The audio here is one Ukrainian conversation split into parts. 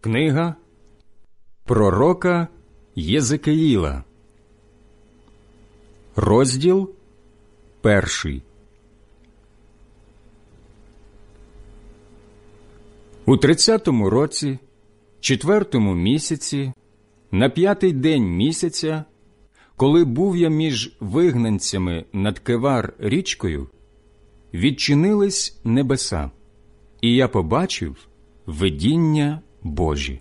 Книга пророка Єзекиїла, розділ 1. У 30-му році, 4-му місяці, на 5-й день місяця, коли був я між вигнанцями над Кевар річкою, відчинились небеса, і я побачив видіння Божі.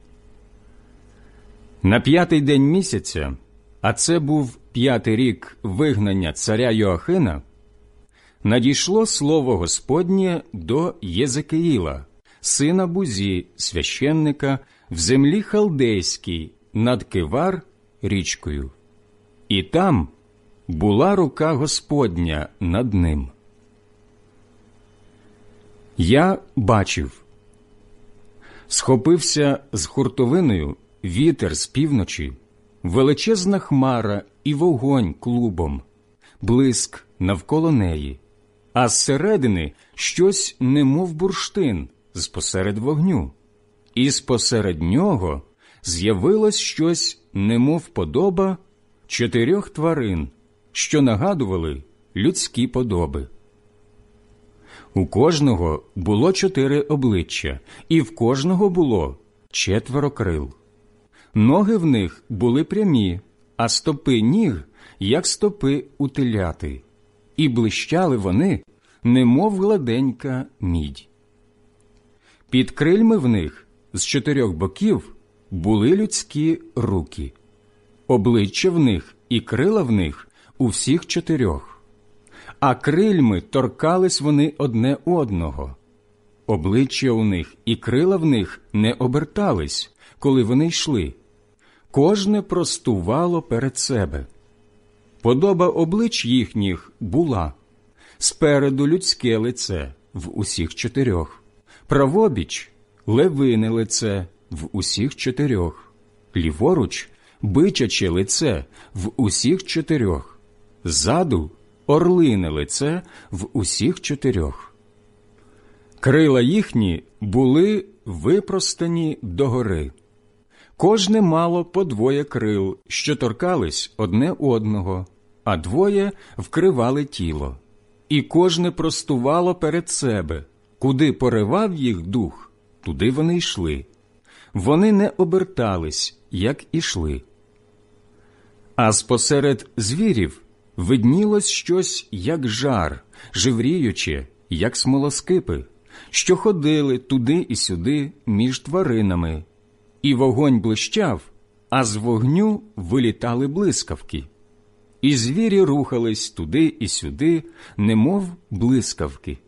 На 5-й день місяця, а це був 5-й рік вигнання царя Йоахина, надійшло слово Господнє до Єзекиїла, сина Бузі, священника, в землі халдейській над Кевар річкою. І там була рука Господня над ним. Я бачив. Схопився з хуртовиною вітер з півночі, величезна хмара і вогонь клубом, блиск навколо неї, а зсередини щось немов бурштин з-посеред вогню, і з-посеред нього з'явилось щось немов подоба 4 тварин, що нагадували людські подоби. У кожного було 4 обличчя, і в кожного було 4 крил. Ноги в них були прямі, а стопи ніг, як стопи у теляти, і блищали вони, немов гладенька мідь. Під крильми в них з 4 боків були людські руки, обличчя в них і крила в них у всіх 4, а крильми торкались вони одне одного. Обличчя у них і крила в них не обертались, коли вони йшли. Кожне простувало перед себе. Подоба облич їхніх була: спереду людське лице в усіх 4, правобіч левине лице в усіх 4, ліворуч бичаче лице в усіх 4, ззаду орлине лице в усіх 4. Крила їхні були випростані догори. Кожне мало по 2 крил, що торкались одне одного, а 2 вкривали тіло. І кожне простувало перед себе. Куди поривав їх дух, туди вони йшли. Вони не обертались, як ішли. А спосеред звірів виднілось щось, як жар, живріюче, як смолоскипи, що ходили туди і сюди між тваринами. І вогонь блищав, а з вогню вилітали блискавки. І звірі рухались туди і сюди, немов блискавки.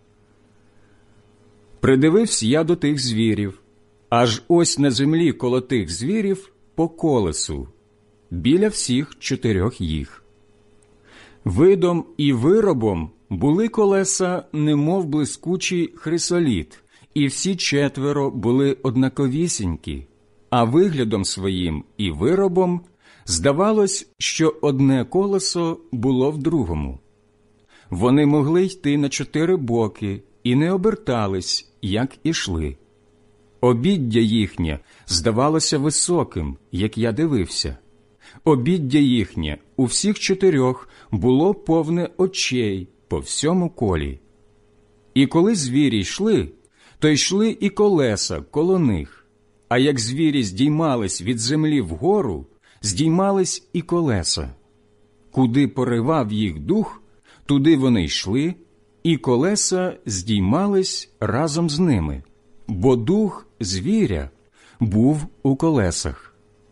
Придивився я до тих звірів, аж ось на землі коло тих звірів по колесу, біля всіх 4 їх. Видом і виробом були колеса, немов блискучий хрисоліт, і всі 4 були однаковісінькі, а виглядом своїм і виробом здавалось, що одне колесо було в другому. Вони могли йти на 4 боки і не обертались, як ішли. Обіддя їхнє здавалося високим, як я дивився. Обіддя їхнє у всіх 4 було повне очей по всьому колі. І коли звірі йшли, то йшли і колеса коло них, а як звірі здіймались від землі вгору, здіймались і колеса. Куди поривав їх дух, туди вони йшли, і колеса здіймались разом з ними, бо дух звіря був у колесах.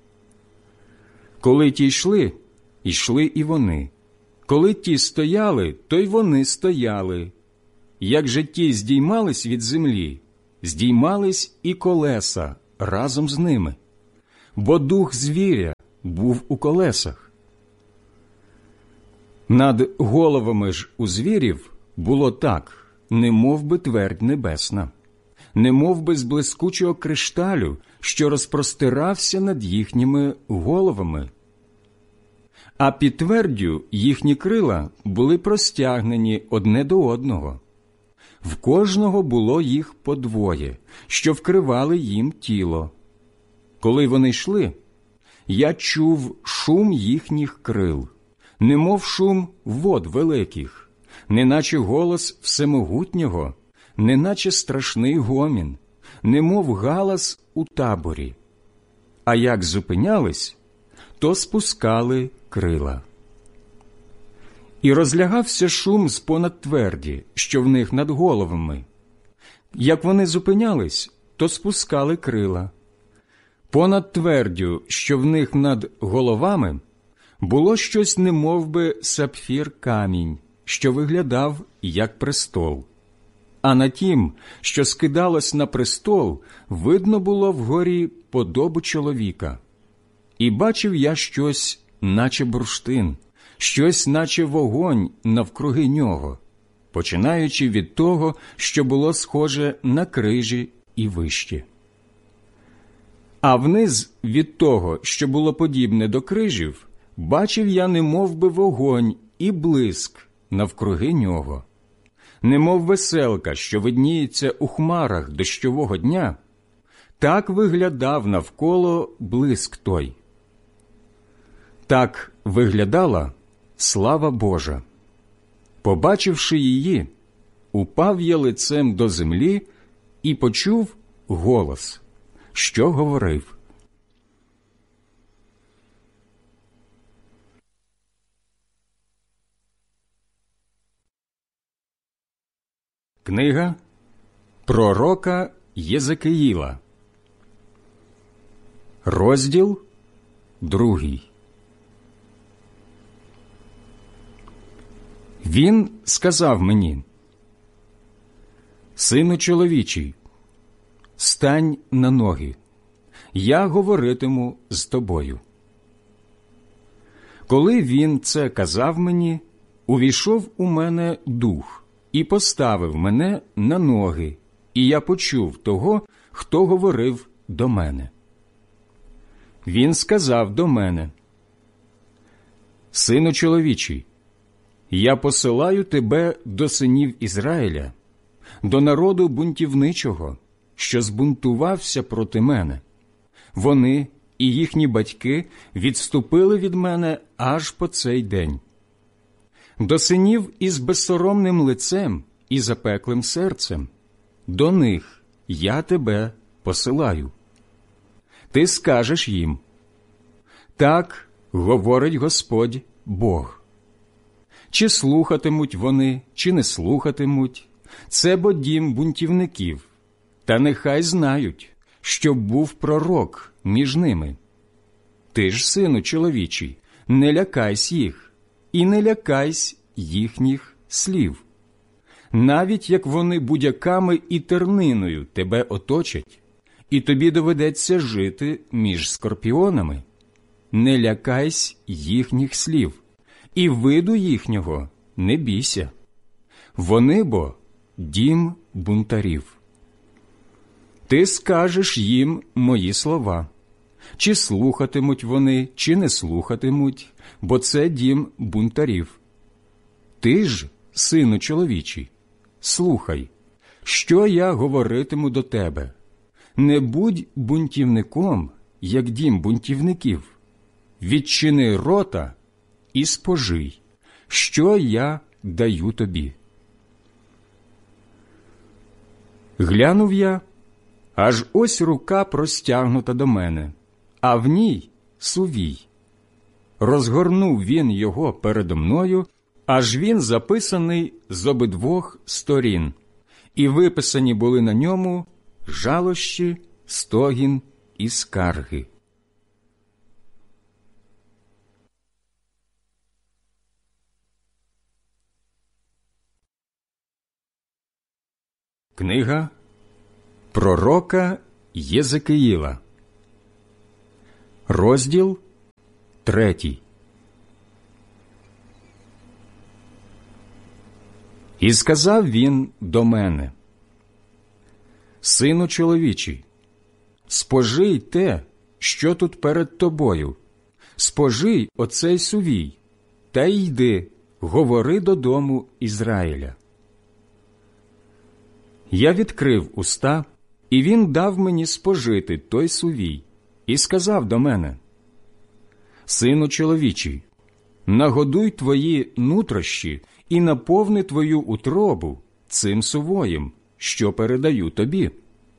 Коли ті йшли, йшли і вони. Коли ті стояли, то й вони стояли. Як же ті здіймались від землі, здіймались і колеса разом з ними, бо дух звіря був у колесах. Над головами ж у звірів було так, немов би твердь небесна, немов би з блискучого кришталю, що розпростирався над їхніми головами. А під тверддю їхні крила були простягнені одне до одного. В кожного було їх по двоє, що вкривали їм тіло. Коли вони йшли, я чув шум їхніх крил, немов шум вод великих, неначе голос всемогутнього, неначе страшний гомін, немов галас у таборі. А як зупинялись, то спускали крила. І розлягався шум з-понад тверді, що в них над головами. Як вони зупинялись, то спускали крила. Понад твердю, що в них над головами, було щось немовби сапфір камінь, що виглядав як престол. А на тім, що скидалось на престол, видно було вгорі подобу чоловіка. І бачив я щось, наче бурштин, щось, наче вогонь навкруги нього, починаючи від того, що було схоже на крижі і вище. А вниз від того, що було подібне до крижів, бачив я немовби вогонь і блиск навкруги нього. Немов веселка, що видніється у хмарах дощового дня, так виглядав навколо блиск той. Так виглядала слава Божа. Побачивши її, упав я лицем до землі і почув голос, що говорив: Книга пророка Єзекиїла, розділ 2. Він сказав мені: «Сину чоловічий, стань на ноги, я говоритиму з тобою». Коли він це казав мені, увійшов у мене дух і поставив мене на ноги, і я почув того, хто говорив до мене. Він сказав до мене: «Сину чоловічий, я посилаю тебе до синів Ізраїля, до народу бунтівничого, що збунтувався проти мене. Вони і їхні батьки відступили від мене аж по цей день. До синів із безсоромним лицем і запеклим серцем, до них я тебе посилаю. Ти скажеш їм: так говорить Господь Бог. Чи слухатимуть вони, чи не слухатимуть, це бо дім бунтівників, та нехай знають, що був пророк між ними. Ти ж, сину чоловічий, не лякайсь їх, і не лякайсь їхніх слів. Навіть як вони будяками і терниною тебе оточать, і тобі доведеться жити між скорпіонами, не лякайсь їхніх слів, і виду їхнього не бійся. Вони бо дім бунтарів. Ти скажеш їм мої слова. Чи слухатимуть вони, чи не слухатимуть, бо це дім бунтарів. Ти ж, сину чоловічий, слухай, що я говоритиму до тебе. Не будь бунтівником, як дім бунтівників. Відчини рота і спожий, що я даю тобі. Глянув я, аж ось рука простягнута до мене, а в ній сувій. Розгорнув він його передо мною, аж він записаний з обидвох сторін, і виписані були на ньому жалощі, стогін і скарги. Книга пророка Єзекиїла, розділ 3. І сказав він до мене: «Сину чоловічий, спожий те, що тут перед тобою, спожий оцей сувій, та йди, говори додому Ізраїля. Я відкрив уста, і він дав мені спожити той сувій, і сказав до мене: «Сину чоловічий, нагодуй твої нутрощі і наповни твою утробу цим сувоєм, що передаю тобі».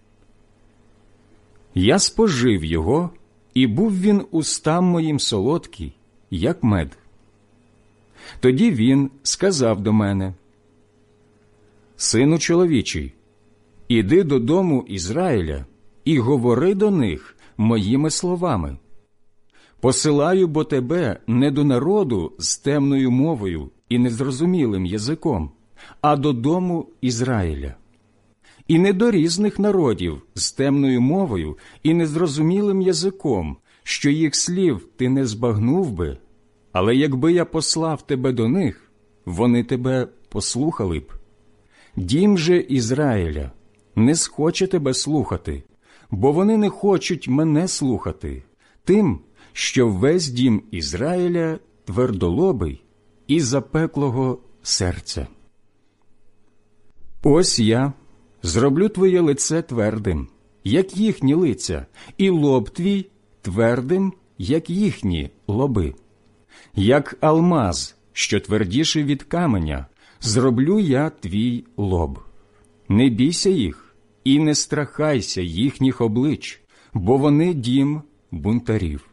Я спожив його, і був він устам моїм солодкий, як мед. Тоді він сказав до мене: «Сину чоловічий, іди додому Ізраїля і говори до них моїми словами. Посилаю бо тебе не до народу з темною мовою і незрозумілим язиком, а додому Ізраїля. І не до різних народів з темною мовою і незрозумілим язиком, що їх слів ти не збагнув би, але якби я послав тебе до них, вони тебе послухали б. Дім же Ізраїля не схоче тебе слухати, бо вони не хочуть мене слухати, тим, що весь дім Ізраїля твердолобий і запеклого серця. Ось я зроблю твоє лице твердим, як їхні лиця, і лоб твій твердим, як їхні лоби. Як алмаз, що твердіший від каменя, зроблю я твій лоб. Не бійся їх і не страхайся їхніх облич, бо вони дім бунтарів».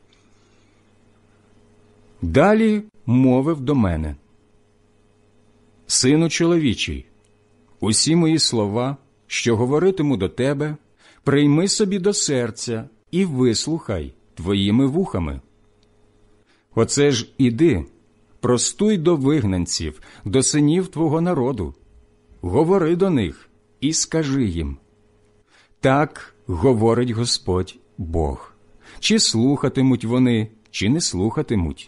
Далі мовив до мене: «Сину чоловічий, усі мої слова, що говоритиму до тебе, прийми собі до серця і вислухай твоїми вухами. Оце ж іди, простуй до вигнанців, до синів твого народу, говори до них і скажи їм: так говорить Господь Бог, чи слухатимуть вони, чи не слухатимуть.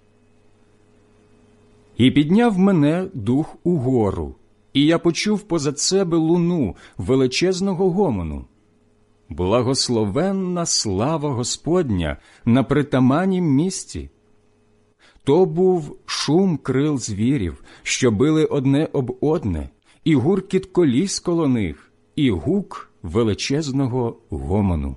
І підняв мене дух угору, і я почув позад себе луну величезного гомону. Благословенна слава Господня на притаманнім місці. То був шум крил звірів, що били одне об одне, і гуркіт коліс коло них, і гук величезного гомону.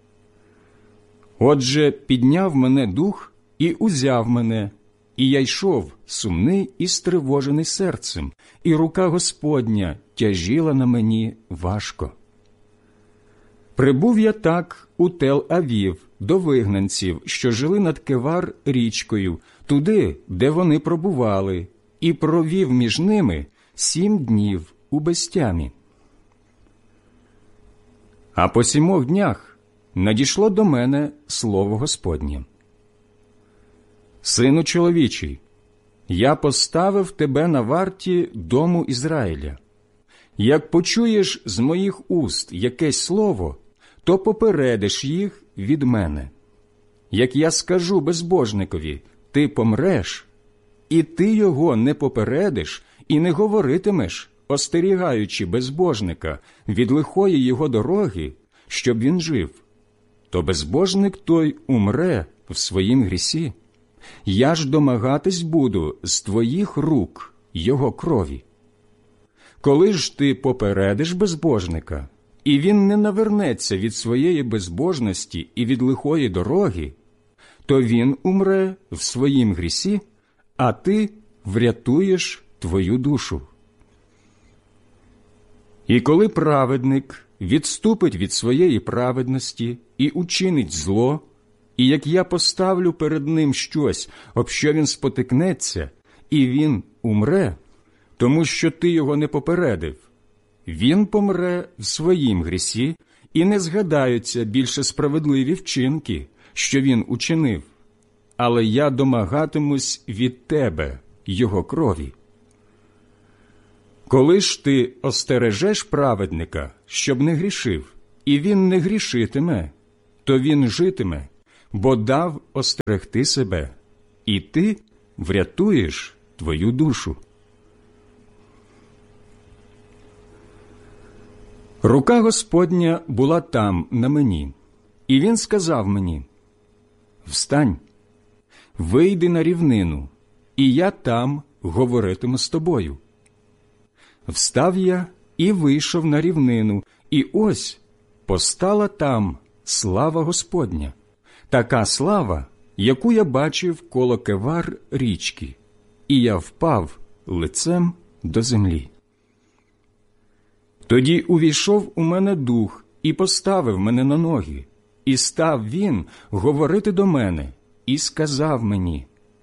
Отже, підняв мене дух і узяв мене, і я йшов сумний і стривожений серцем, і рука Господня тяжіла на мені важко. Прибув я так у Тел-Авів до вигнанців, що жили над Кевар річкою, туди, де вони пробували, і провів між ними 7 днів у безтямі. А по 7 днях надійшло до мене слово Господнє: «Сину чоловічий, я поставив тебе на варті дому Ізраїля. Як почуєш з моїх уст якесь слово, то попередиш їх від мене. Як я скажу безбожникові: ти помреш, і ти його не попередиш і не говоритимеш, остерігаючи безбожника від лихої його дороги, щоб він жив, то безбожник той умре в своїм грісі. Я ж домагатись буду з твоїх рук його крові. Коли ж ти попередиш безбожника, і він не навернеться від своєї безбожності і від лихої дороги, то він умре в своїм грісі, а ти врятуєш твою душу. І коли праведник відступить від своєї праведності і учинить зло, і як я поставлю перед ним щось, об що він спотикнеться, і він умре, тому що ти його не попередив, він помре в своїм грісі, і не згадаються більше справедливі вчинки, що він учинив, але я домагатимусь від тебе його крові. Коли ж ти остережеш праведника, щоб не грішив, і він не грішитиме, то він житиме, бо дав остерегти себе, і ти врятуєш твою душу». Рука Господня була там, на мені, і він сказав мені: «Встань, вийди на рівнину, і я там говоритиму з тобою». Встав я і вийшов на рівнину, і ось постала там слава Господня, така слава, яку я бачив коло Кевар річки, і я впав лицем до землі. Тоді увійшов у мене дух і поставив мене на ноги, і став він говорити до мене, і сказав мені: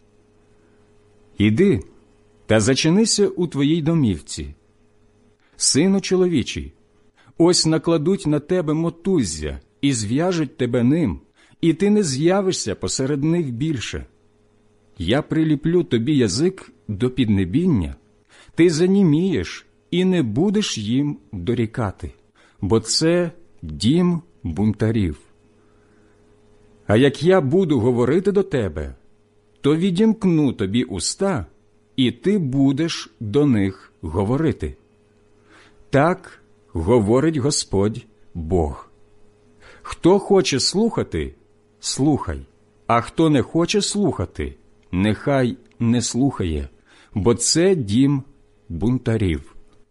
«Іди та зачинися у твоїй домівці. Сину чоловічий, ось накладуть на тебе мотуззя і зв'яжуть тебе ним, і ти не з'явишся посеред них більше. Я приліплю тобі язик до піднебіння, ти занімієш і не будеш їм дорікати, бо це дім бунтарів. А як я буду говорити до тебе, то відімкну тобі уста, і ти будеш до них говорити. Так говорить Господь Бог. Хто хоче слухати, слухай, а хто не хоче слухати, нехай не слухає, бо це дім бунтарів».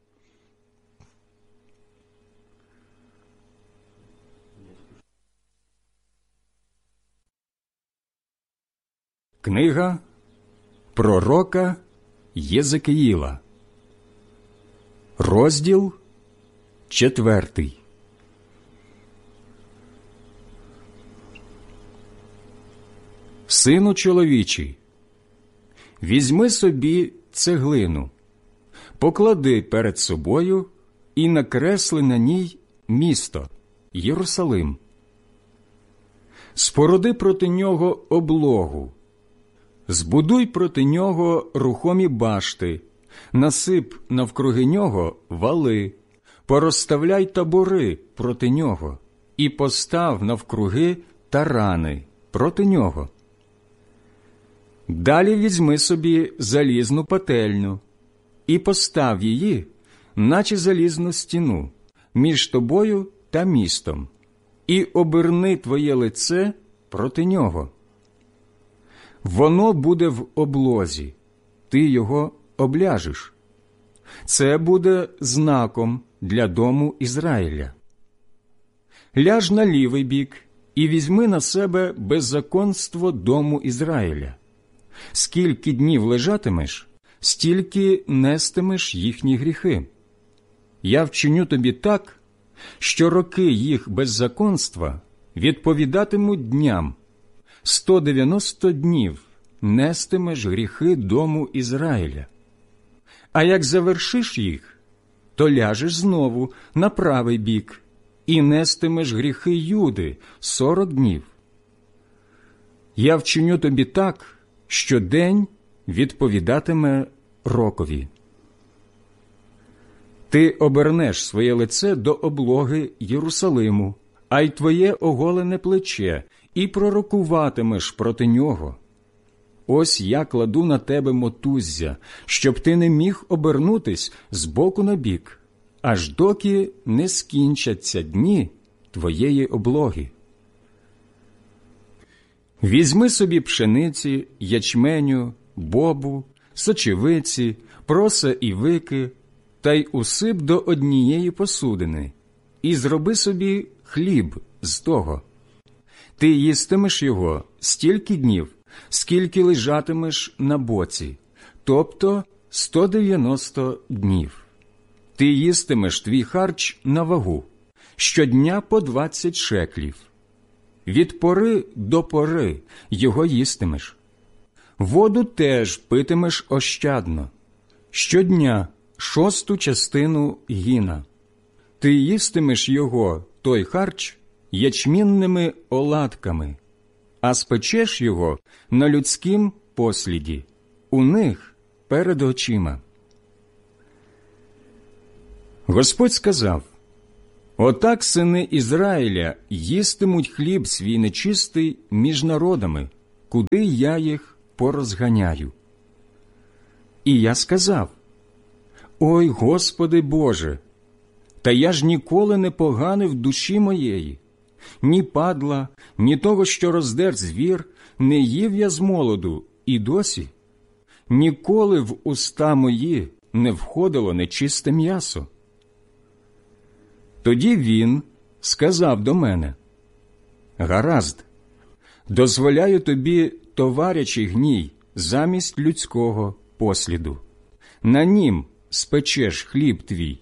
Книга пророка Єзекіїла, розділ 4. Сину чоловічий, візьми собі цеглину, поклади перед собою і накресли на ній місто Єрусалим. Споруди проти нього облогу, збудуй проти нього рухомі башти, насип навкруги нього вали, порозставляй табори проти нього і постав навкруги тарани проти нього. Далі візьми собі залізну пательню і постав її, наче залізну стіну, між тобою та містом, і оберни твоє лице проти нього. Воно буде в облозі, ти його обляжеш. Це буде знаком для дому Ізраїля. Ляж на лівий бік і візьми на себе беззаконство дому Ізраїля. Скільки днів лежатимеш, стільки нестимеш їхні гріхи. Я вчиню тобі так, що роки їх беззаконства відповідатимуть дням. 190 днів нестимеш гріхи дому Ізраїля. А як завершиш їх, то ляжеш знову на правий бік і нестимеш гріхи Юди 40 днів. Я вчиню тобі так, що день відповідатиме рокові. Ти обернеш своє лице до облоги Єрусалиму, а й твоє оголене плече, і пророкуватимеш проти нього. Ось я кладу на тебе мотуззя, щоб ти не міг обернутись з боку на бік, аж доки не скінчаться дні твоєї облоги. Візьми собі пшениці, ячменю, бобу, сочевиці, проса і вики, та й усип до однієї посудини, і зроби собі хліб з того. Ти їстимеш його стільки днів, скільки лежатимеш на боці, тобто 190 днів. Ти їстимеш твій харч на вагу, щодня по 20 шеклів. Від пори до пори його їстимеш. Воду теж питимеш ощадно, щодня 1/6 частину гіна. Ти їстимеш його, той харч, ячмінними оладками, а спечеш його на людськім посліді, у них перед очима. Господь сказав: «Отак сини Ізраїля їстимуть хліб свій нечистий між народами, куди я їх порозганяю». І я сказав: «Ой, Господи Боже, та я ж ніколи не поганив душі моєї, ні падла, ні того, що роздер звір, не їв я з молоду і досі. Ніколи в уста мої не входило нечисте м'ясо. Тоді він сказав до мене: «Гаразд, дозволяю тобі товарячий гній замість людського посліду. На нім спечеш хліб твій».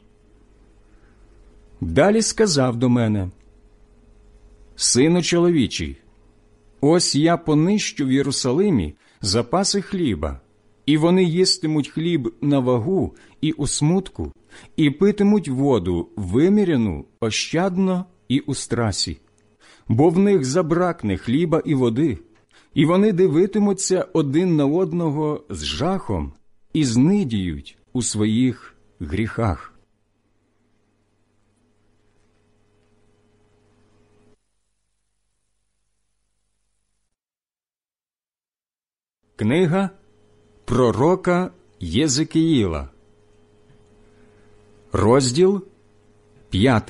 Далі сказав до мене: «Сину чоловічий, ось я понищу в Єрусалимі запаси хліба, і вони їстимуть хліб на вагу і у смутку, і питимуть воду виміряну ощадно і у страсі, бо в них забракне хліба і води, і вони дивитимуться один на одного з жахом і знидіють у своїх гріхах». Книга пророка Єзекіїла, розділ 5.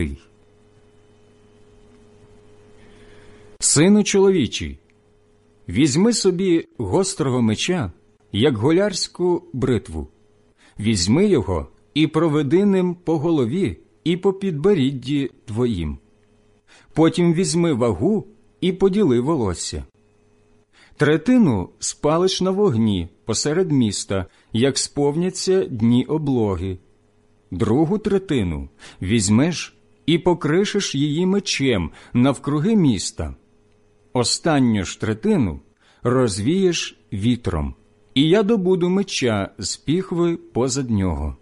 «Сину чоловічий, візьми собі гострого меча, як голярську бритву, візьми його і проведи ним по голові і по підборідді твоїм. Потім візьми вагу і поділи волосся. Третину спалиш на вогні посеред міста, як сповняться дні облоги. Другу третину візьмеш і покришеш її мечем навкруги міста. Останню ж третину розвієш вітром, і я добуду меча з піхви позад нього.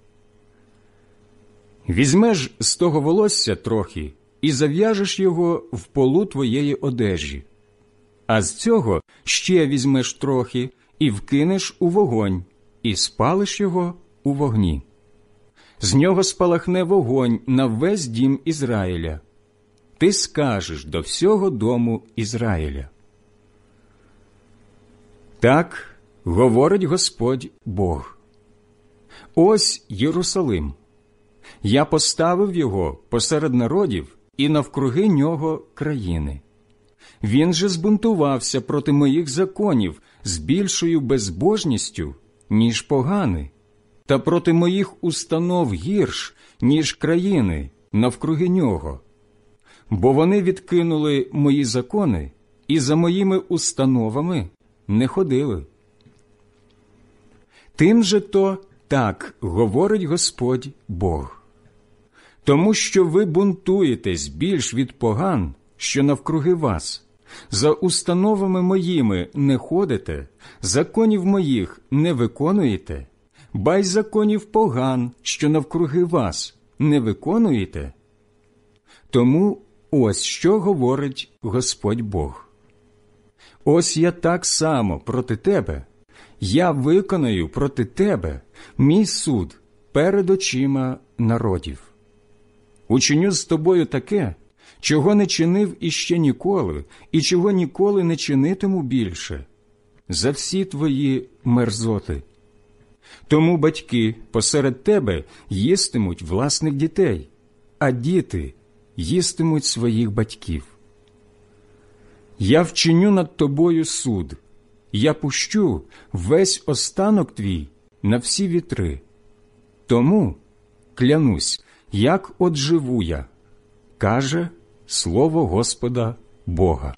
Візьмеш з того волосся трохи і зав'яжеш його в полу твоєї одежі. А з цього ще візьмеш трохи і вкинеш у вогонь, і спалиш його у вогні. З нього спалахне вогонь на весь дім Ізраїля. Ти скажеш до всього дому Ізраїля: так говорить Господь Бог. Ось Єрусалим. Я поставив його посеред народів і навкруги нього країни. Він же збунтувався проти моїх законів з більшою безбожністю, ніж погани, та проти моїх установ гірш, ніж країни навкруги нього. Бо вони відкинули мої закони і за моїми установами не ходили. Тим же то так говорить Господь Бог. Тому що ви бунтуєтесь більш від поган, що навкруги вас, за установами моїми не ходите, законів моїх не виконуєте, ба й законів поган, що навкруги вас, не виконуєте. Тому ось що говорить Господь Бог. Ось я так само проти тебе, я виконаю проти тебе мій суд перед очима народів. Учиню з тобою таке, чого не чинив іще ніколи, і чого ніколи не чинитиму більше, за всі твої мерзоти. Тому батьки посеред тебе їстимуть власних дітей, а діти їстимуть своїх батьків. Я вчиню над тобою суд, я пущу весь останок твій на всі вітри. Тому, клянусь, як от живу я, каже слово Господа Бога.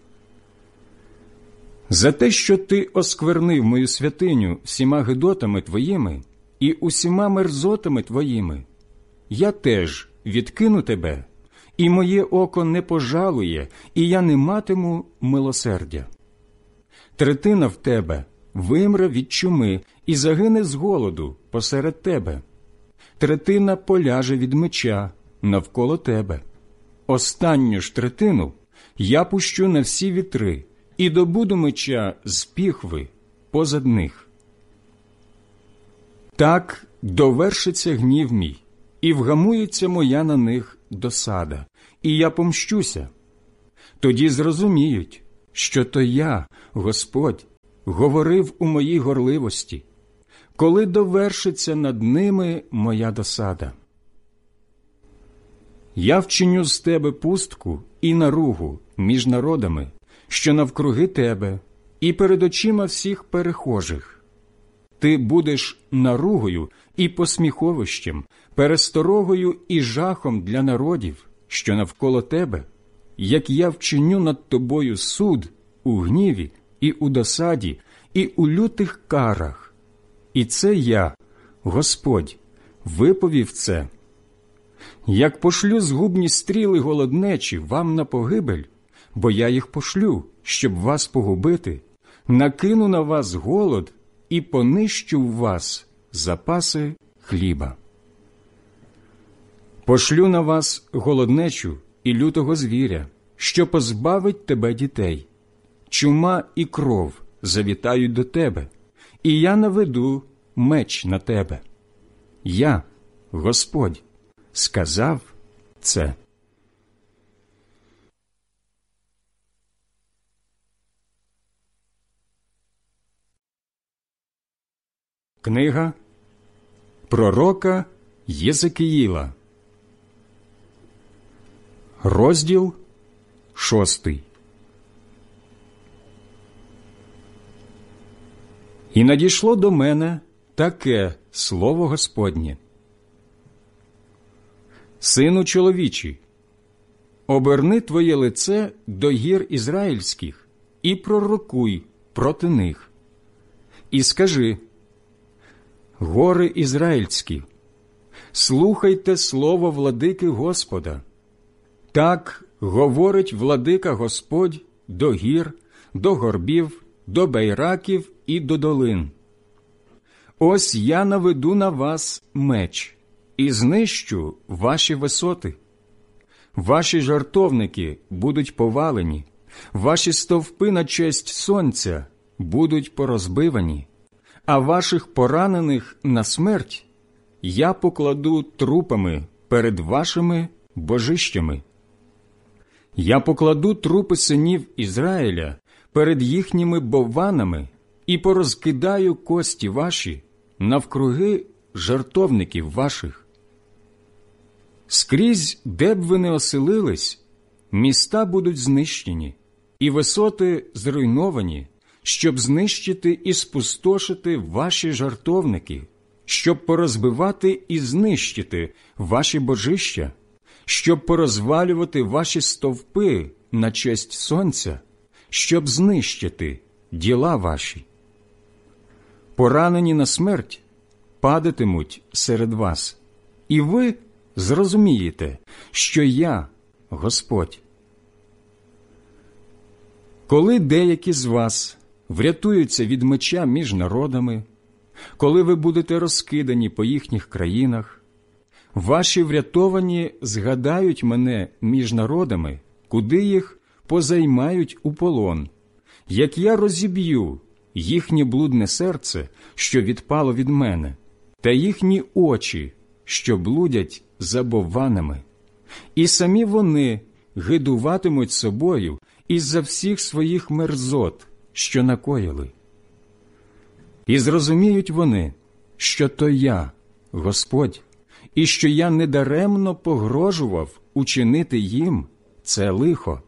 За те, що ти осквернив мою святиню всіма гидотами твоїми і усіма мерзотами твоїми, я теж відкину тебе, і моє око не пожалує, і я не матиму милосердя. Третина в тебе вимре від чуми і загине з голоду посеред тебе. Третина поляже від меча навколо тебе. Останню ж третину я пущу на всі вітри і добуду меча з піхви позад них. Так довершиться гнів мій, і вгамується моя на них досада, і я помщуся. Тоді зрозуміють, що то я, Господь, говорив у моїй горливості, коли довершиться над ними моя досада. Я вчиню з тебе пустку і наругу між народами, що навкруги тебе, і перед очима всіх перехожих. ти будеш наругою і посміховищем, пересторогою і жахом для народів, що навколо тебе, як я вчиню над тобою суд у гніві і у досаді, і у лютих карах. І це я, Господь, виповів це. Як пошлю згубні стріли голоднечі вам на погибель, бо я їх пошлю, щоб вас погубити, накину на вас голод і понищу в вас запаси хліба. Пошлю на вас голоднечу і лютого звіря, що позбавить тебе дітей. Чума і кров завітають до тебе, і я наведу меч на тебе. Я, Господь, сказав це. Книга пророка Єзекіїла, розділ 6. І надійшло до мене таке слово Господнє. Сину чоловічий, оберни твоє лице до гір ізраїльських і пророкуй проти них. І скажи: гори ізраїльські, слухайте слово владики Господа. Так говорить владика Господь до гір, до горбів, до байраків і до долин. Ось я наведу на вас меч і знищу ваші висоти. Ваші жартовники будуть повалені, ваші стовпи на честь сонця будуть порозбивані, а ваших поранених на смерть я покладу трупами перед вашими божищами. Я покладу трупи синів Ізраїля перед їхніми бованами і порозкидаю кості ваші навкруги жертовників ваших. Скрізь, де б ви не оселились, міста будуть знищені, і висоти зруйновані, щоб знищити і спустошити ваші жертовники, щоб порозбивати і знищити ваші божища, щоб порозвалювати ваші стовпи на честь сонця, щоб знищити діла ваші. Поранені на смерть падатимуть серед вас, і ви зрозумієте, що я Господь. Коли деякі з вас врятуються від меча між народами, коли ви будете розкидані по їхніх країнах, ваші врятовані згадають мене між народами, куди їх позаймають у полон, як я розіб'ю їхнє блудне серце, що відпало від мене, та їхні очі, що блудять за бовванами. І самі вони гидуватимуть собою із-за всіх своїх мерзот, що накоїли. І зрозуміють вони, що то я, Господь, і що я недаремно погрожував учинити їм це лихо.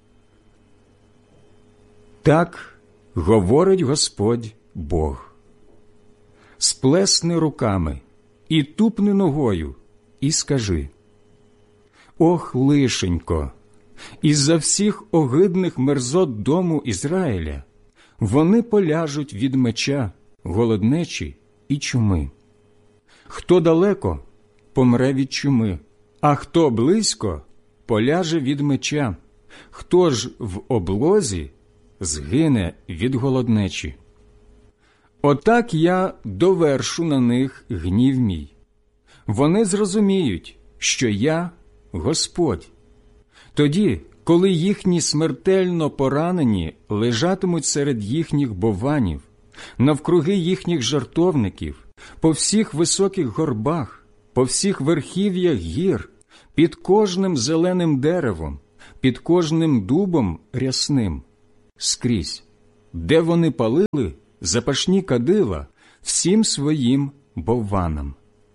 Так говорить Господь Бог. Сплесни руками і тупни ногою, і скажи: ох, лишенько, із-за всіх огидних мерзот дому Ізраїля вони поляжуть від меча, голоднечі і чуми. Хто далеко, помре від чуми, а хто близько, поляже від меча, хто ж в облозі, згине від голоднечі. Отак я довершу на них гнів мій. Вони зрозуміють, що я Господь. Тоді, коли їхні смертельно поранені лежатимуть серед їхніх бованів, навкруги їхніх жертовників, по всіх високих горбах, по всіх верхів'ях гір, під кожним зеленим деревом, під кожним дубом рясним, скрізь, де вони палили запашні кадила всім своїм бовванам.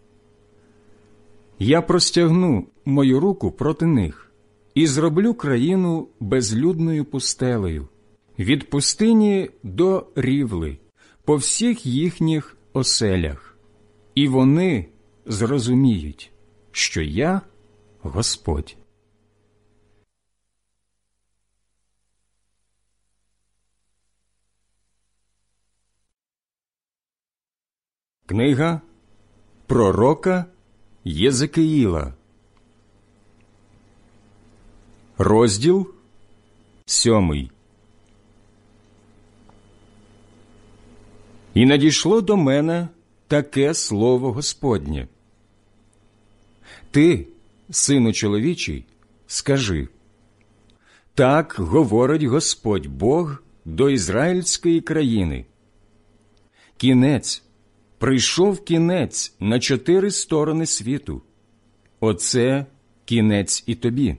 Я простягну мою руку проти них і зроблю країну безлюдною пустелею, від пустині до Рівли, по всіх їхніх оселях, і вони зрозуміють, що я Господь». Книга пророка Єзекиїла, розділ 7. «І надійшло до мене таке слово Господнє. Ти, сину чоловічий, скажи: так говорить Господь Бог до ізраїльської країни. Кінець, прийшов кінець на 4 сторони світу. Оце кінець і тобі.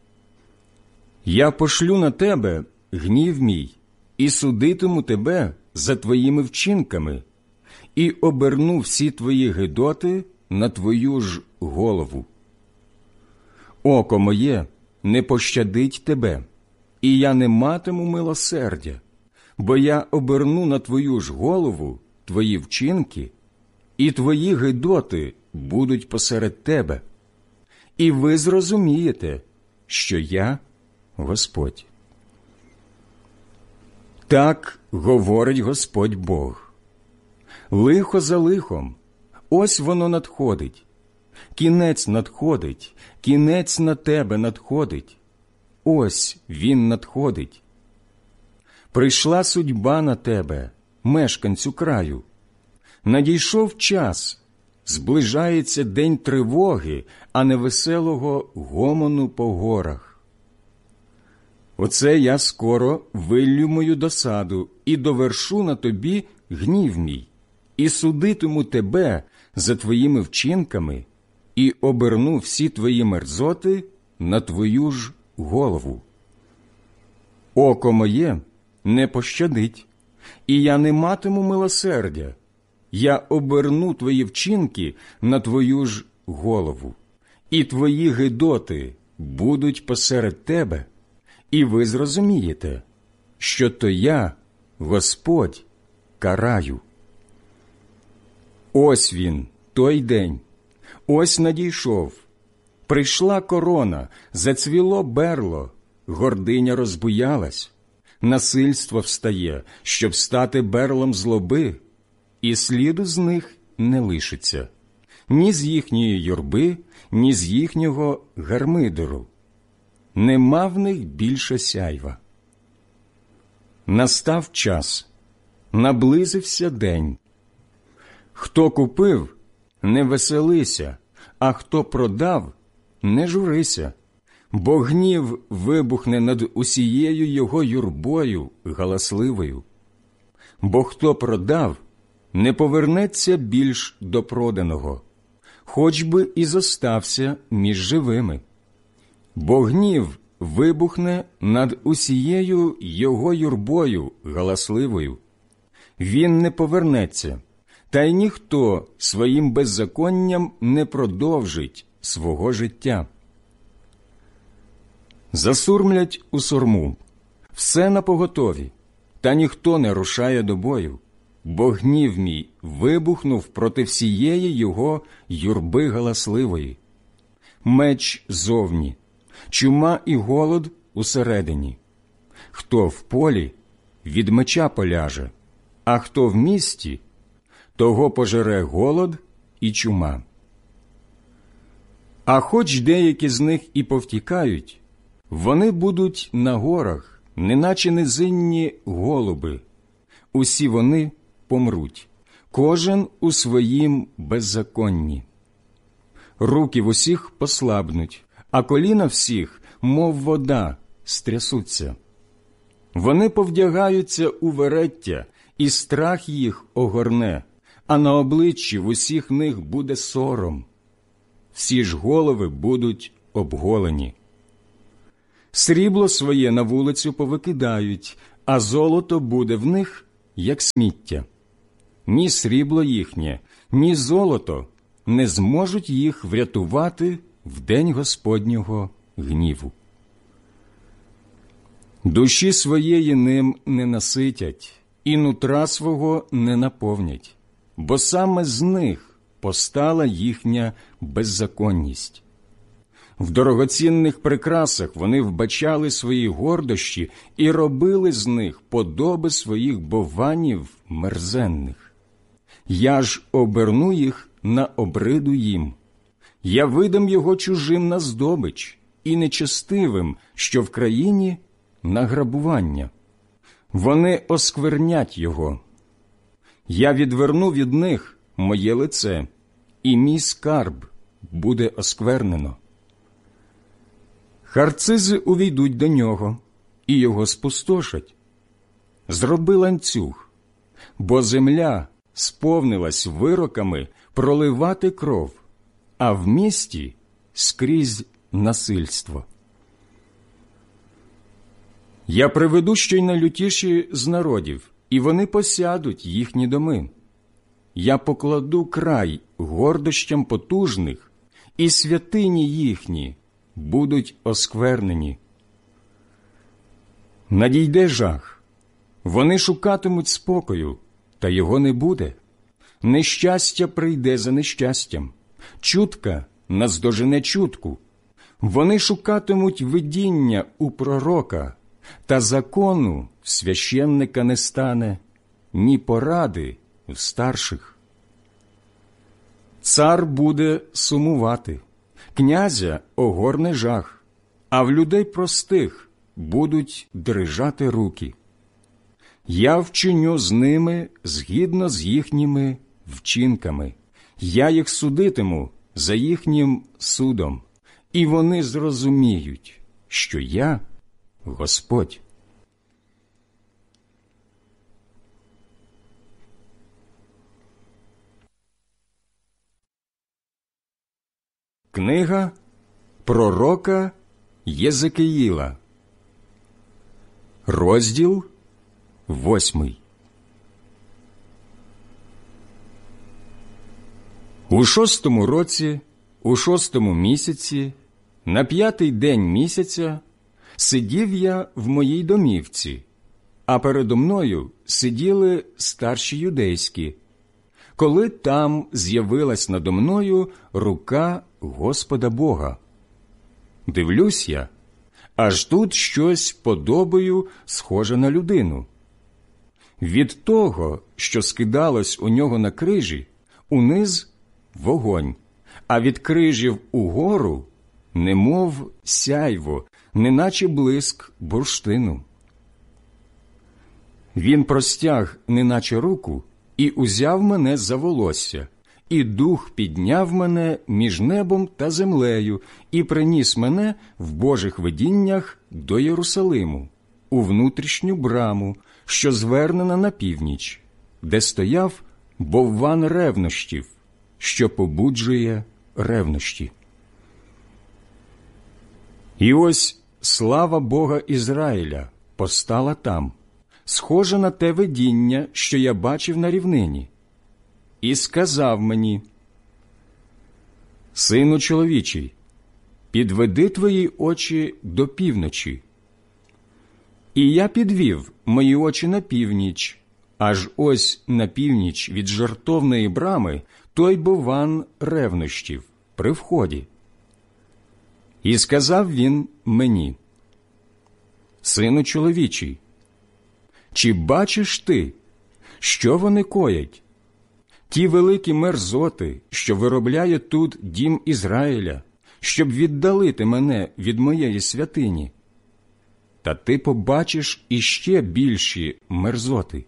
Я пошлю на тебе гнів мій і судитиму тебе за твоїми вчинками, і оберну всі твої гидоти на твою ж голову. Око моє не пощадить тебе, і я не матиму милосердя, бо я оберну на твою ж голову твої вчинки, і твої гидоти будуть посеред тебе, і ви зрозумієте, що я Господь. Так говорить Господь Бог. Лихо за лихом, ось воно надходить. Кінець надходить, кінець на тебе надходить. Ось він надходить. Прийшла судьба на тебе, мешканцю краю. Надійшов час, зближається день тривоги, а не веселого гомону по горах. Оце я скоро виллю мою досаду і довершу на тобі гнів мій, і судитиму тебе за твоїми вчинками, і оберну всі твої мерзоти на твою ж голову. Око моє не пощадить, і я не матиму милосердя. Я оберну твої вчинки на твою ж голову, і твої гидоти будуть посеред тебе, і ви зрозумієте, що то я, Господь, караю. Ось він, той день, ось надійшов. Прийшла корона, зацвіло берло, гординя розбуялась, насильство встає, щоб стати берлом злоби, і сліду з них не лишиться, ні з їхньої юрби, ні з їхнього гармидеру. Нема в них більше сяйва. Настав час, наблизився день. Хто купив, не веселися, а хто продав, не журися, бо гнів вибухне над усією його юрбою галасливою. Бо хто продав, не повернеться більш до проданого, хоч би і зостався між живими. Бо гнів вибухне над усією його юрбою галасливою. Він не повернеться, та й ніхто своїм беззаконням не продовжить свого життя. Засурмлять у сурму, все напоготові, та ніхто не рушає до бою, бо гнів мій вибухнув проти всієї його юрби галасливої. Меч зовні, чума і голод усередині. Хто в полі, від меча поляже, а хто в місті, того пожере голод і чума. А хоч деякі з них і повтікають, вони будуть на горах, неначе низинні голуби. Усі вони помруть, кожен у своїм беззаконні. Руки в усіх послабнуть, а коліна всіх, мов вода, стрясуться. Вони повдягаються у вереття, і страх їх огорне, а на обличчі в усіх них буде сором. Всі ж голови будуть обголені. Срібло своє на вулицю повикидають, а золото буде в них, як сміття. Ні срібло їхнє, ні золото не зможуть їх врятувати в день Господнього гніву. Душі своєї ним не наситять, і нутра свого не наповнять. бо саме з них постала їхня беззаконність. В дорогоцінних прикрасах вони вбачали свої гордощі і робили з них подоби своїх бованів мерзенних. Я ж оберну їх на обриду їм. Я видам його чужим на здобич і нечестивим, що в країні на грабування. Вони осквернять його. Я відверну від них моє лице, і мій скарб буде осквернено. Харцизи увійдуть до нього, і його спустошать. Зроби ланцюг, бо земля сповнилась вироками проливати кров, а в місті скрізь насильство. Я приведу ще й найлютіші з народів, і вони посядуть їхні доми. Я покладу край гордощам потужних, і святині їхні будуть осквернені. Надійде жах, вони шукатимуть спокою, та його не буде. Нещастя прийде за нещастям, чутка наздожене чутку. Вони шукатимуть видіння у пророка, та закону в священника не стане, ні поради в старших. Цар буде сумувати, князя огорне жах, а в людей простих будуть дрижати руки. Я вчиню з ними згідно з їхніми вчинками. Я їх судитиму за їхнім судом, і вони зрозуміють, що я Господь. Книга пророка Єзекиїла, розділ 8. У 6-му році, у 6-му місяці, на 5-й день місяця, сидів я в моїй домівці, а передо мною сиділи старші юдейські, коли там з'явилась надо мною рука Господа Бога. Дивлюсь я, аж тут щось подобою схоже на людину. Від того, що скидалось у нього на крижі, униз вогонь, а від крижів угору немов сяйво, неначе блиск бурштину. Він простяг неначе руку і узяв мене за волосся, і дух підняв мене між небом та землею і приніс мене в Божих видіннях до Єрусалиму, у внутрішню браму, що звернена на північ, де стояв бовван ревнощів, що побуджує ревнощі. І ось слава Бога Ізраїля постала там, схожа на те видіння, що я бачив на рівнині, і сказав мені: «Сину чоловічий, підведи твої очі до півночі». І я підвів мої очі на північ, аж ось на північ від жертовної брами той бовван ревнощів при вході. І сказав він мені: «Сину чоловічий, чи бачиш ти, що вони коять? Ті великі мерзоти, що виробляє тут дім Ізраїля, щоб віддалити мене від моєї святині. Та ти побачиш іще більші мерзоти».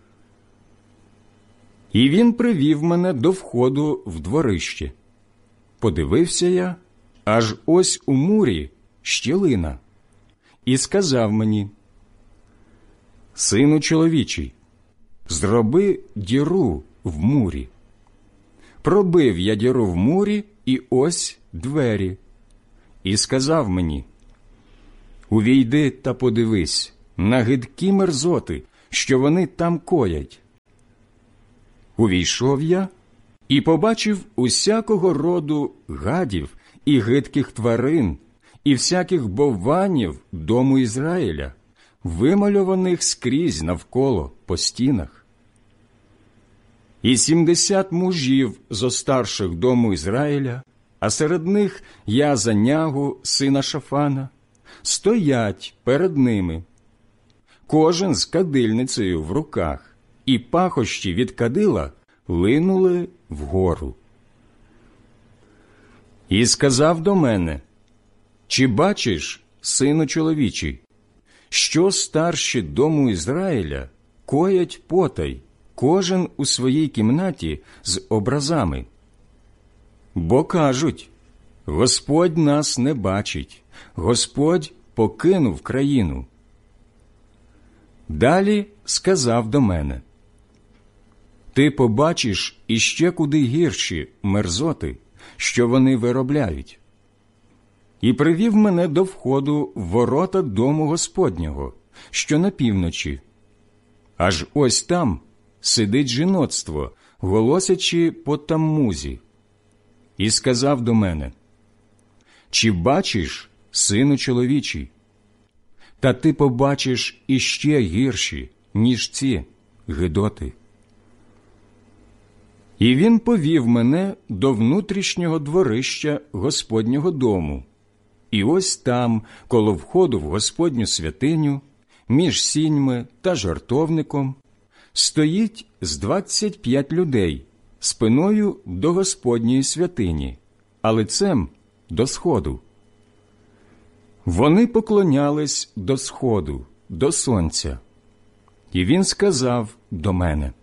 І він привів мене до входу в дворище. Подивився я, аж ось у мурі щілина, і сказав мені: «Сину чоловічий, зроби діру в мурі». Пробив я діру в мурі, і ось двері. І сказав мені: «Увійди та подивись на гидкі мерзоти, що вони там коять». Увійшов я і побачив усякого роду гадів і гидких тварин, і всяких бовванів дому Ізраїля, вимальованих скрізь навколо по стінах. І 70 мужів зо старших дому Ізраїля, а серед них Яазанягу, сина Шафана, стоять перед ними, кожен з кадильницею в руках, і пахощі від кадила линули вгору. І сказав до мене: «Чи бачиш, сину чоловічий, що старші дому Ізраїля коять потай, кожен у своїй кімнаті з образами? Бо кажуть: Господь нас не бачить, Господь покинув країну». Далі сказав до мене: «Ти побачиш іще куди гірші мерзоти, що вони виробляють». І привів мене до входу в ворота дому Господнього, що на півночі. Аж ось там сидить жіноцтво, голосячи по Таммузі. І сказав до мене: «Чи бачиш, сину чоловічий? Та ти побачиш іще гірші, ніж ці гидоти». І він повів мене до внутрішнього дворища Господнього дому. І ось там, коло входу в Господню святиню, між сіньми та жертовником, стоїть з 25 людей спиною до Господньої святині, а лицем до сходу. Вони поклонялись до сходу, до сонця. І він сказав до мене: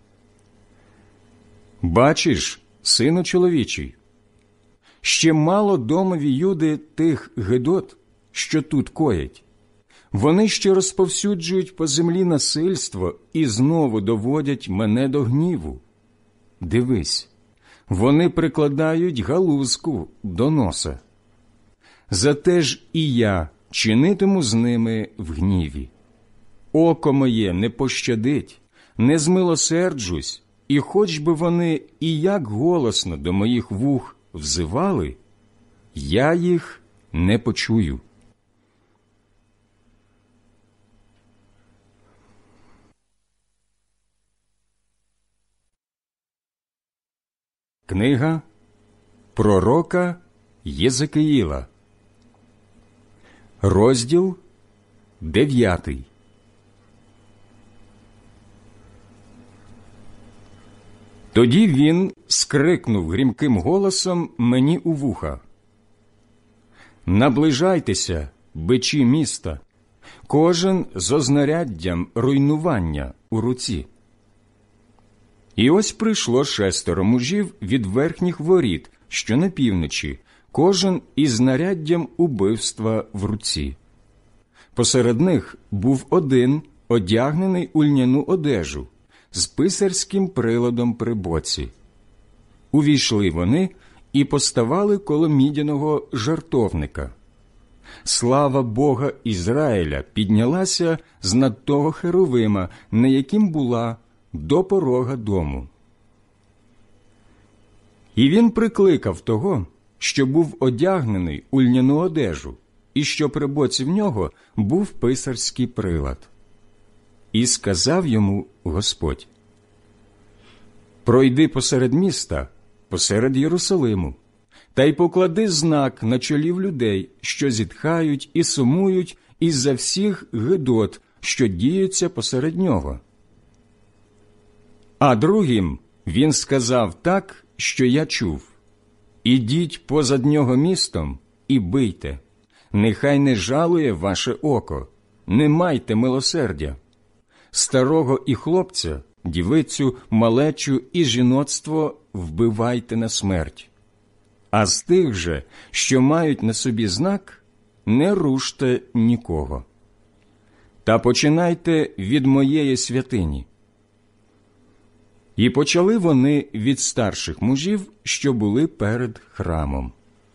«Бачиш, сину чоловічий, ще мало домові Юди тих гидот, що тут коять. Вони ще розповсюджують по землі насильство і знову доводять мене до гніву. Дивись, вони прикладають галузку до носа. Зате ж і я чинитиму з ними в гніві. Око моє не пощадить, не змилосерджусь, і хоч би вони і як голосно до моїх вух взивали, я їх не почую». Книга пророка Єзекиїла, розділ 9. Тоді він скрикнув грімким голосом мені у вуха: «Наближайтеся, бичі міста, кожен зо знаряддям руйнування у руці». І ось прийшло 6 мужів від верхніх воріт, що на півночі, кожен із знаряддям убивства в руці. Посеред них був один, одягнений у льняну одежу, з писарським приладом при боці. Увійшли вони і поставали коло мідяного жертовника. Слава Бога Ізраїля піднялася з над того херовима, на яким була, до порога дому. І він прикликав того, що був одягнений у льняну одежу, і що при боці в нього був писарський прилад. І сказав йому Господь: «Пройди посеред міста, посеред Єрусалиму, та й поклади знак на чолів людей, що зітхають і сумують із-за всіх гидот, що діються посеред нього». А другим він сказав так, що я чув: «Ідіть позад нього містом і бийте, нехай не жалує ваше око, не майте милосердя. Старого і хлопця, дівицю, малечу і жіноцтво вбивайте на смерть. А з тих же, що мають на собі знак, не руште нікого. Та починайте від моєї святині». І почали вони від старших мужів, що були перед храмом.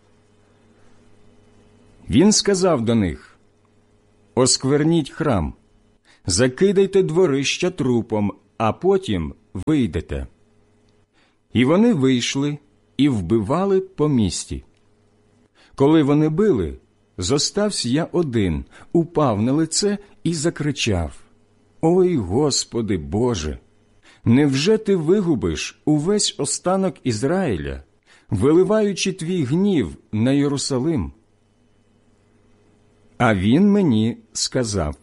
Він сказав до них: «Оскверніть храм, закидайте дворища трупом, а потім вийдете». І вони вийшли і вбивали по місті. Коли вони били, зостався я один, упав на лице і закричав: «Ой, Господи Боже! Невже ти вигубиш увесь останок Ізраїля, виливаючи твій гнів на Єрусалим? А він мені сказав: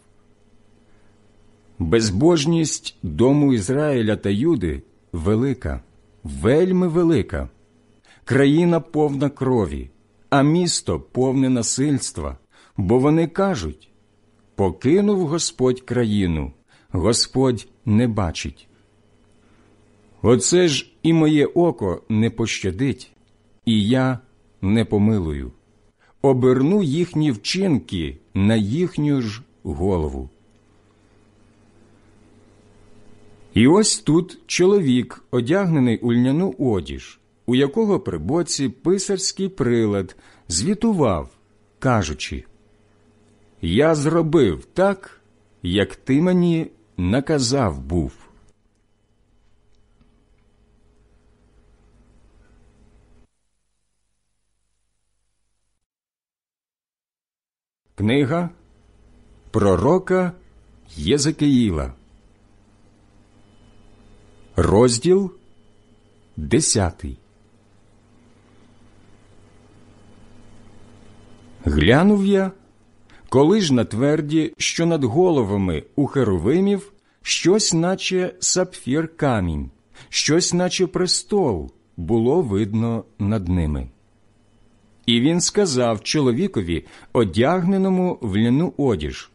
безбожність дому Ізраїля та Юди велика, вельми велика. Країна повна крові, а місто повне насильства, бо вони кажуть: покинув Господь країну, Господь не бачить. Оце ж і моє око не пощадить, і я не помилую. Оберну їхні вчинки на їхню ж голову. І ось тут чоловік, одягнений у льняну одіж, у якого при боці писарський прилад, звітував, кажучи: «Я зробив так, як ти мені наказав був». Книга пророка Єзекіїла, розділ 10. Глянув я, коли ж на тверді, що над головами у херовимів, щось наче сапфір камінь, щось наче престол було видно над ними. І він сказав чоловікові, одягненому в льняну одіж: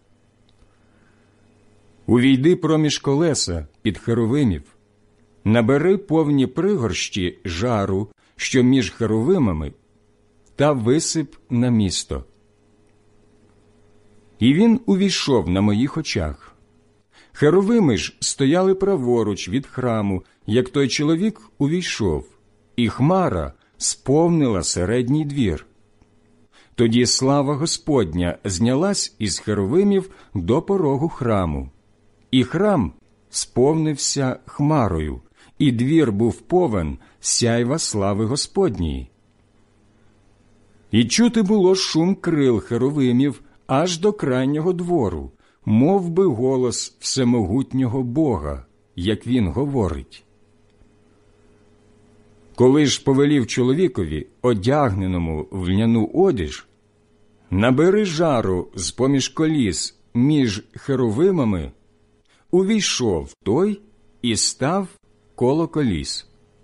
«Увійди проміж колеса під херовимів, набери повні пригорщі жару, що між херовимами, та висип на місто». І він увійшов на моїх очах. Херовими ж стояли праворуч від храму, як той чоловік увійшов, і хмара сповнила середній двір. Тоді слава Господня знялась із херовимів до порогу храму, і храм сповнився хмарою, і двір був повен сяйва слави Господньої. І чути було шум крил херовимів аж до крайнього двору, мов би голос всемогутнього Бога, як він говорить. Коли ж повелів чоловікові, одягненому в льняну одіж: «Набери жару з-поміж коліс між херовимами», увійшов той і став коло коліс.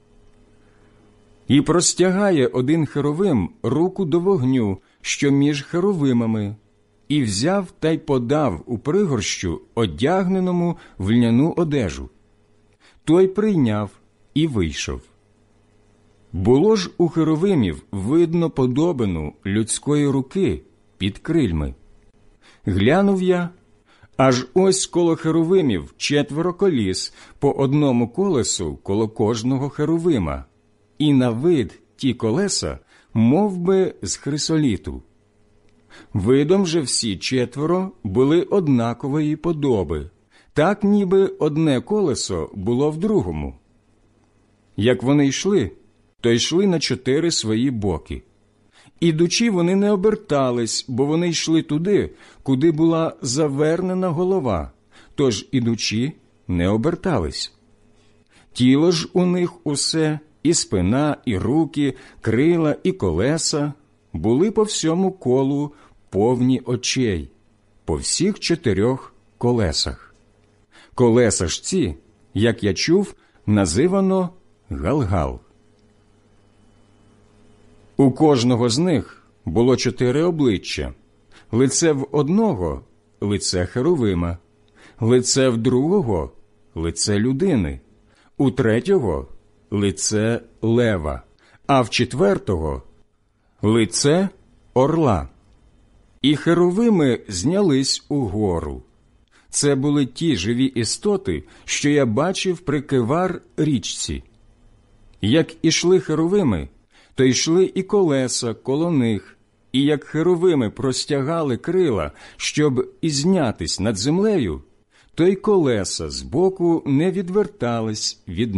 І простягає один херовим руку до вогню, що між херовимами, і взяв та й подав у пригорщу одягненому в льняну одежу. Той прийняв і вийшов. Було ж у херовимів видно подобину людської руки під крильми. Глянув я, аж ось коло херовимів 4 коліс, по одному колесу коло кожного херовима, і на вид ті колеса мов би з хрисоліту. Видом же всі 4 були однакової подоби, так ніби одне колесо було в другому. Як вони йшли, то йшли на 4 свої боки. Ідучи, вони не обертались, бо вони йшли туди, куди була завернена голова, тож ідучи, не обертались. Тіло ж у них усе, і спина, і руки, крила, і колеса, були по всьому колу повні очей, по всіх 4 колесах. Колеса ж ці, як я чув, називано Галгал. У кожного з них було 4 обличчя: лице в одного – лице херовима, лице в другого – лице людини, у третього – лице лева, а в 4-го – лице орла. І херовими знялись угору. Це були ті живі істоти, що я бачив при Кевар річці. Як ішли херовими, то йшли і колеса коло них, і як херовими простягали крила, щоб ізнятись над землею, то й колеса збоку не відвертались від